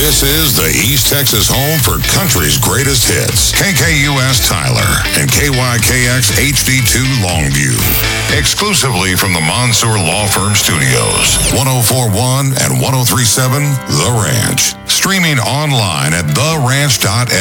This is the East Texas home for country's greatest hits. KKUS Tyler and KYKX HD2 Longview. Exclusively from the Mansour Law Firm Studios. 104.1 and 103.7 The Ranch. Streaming online at theranch.fm.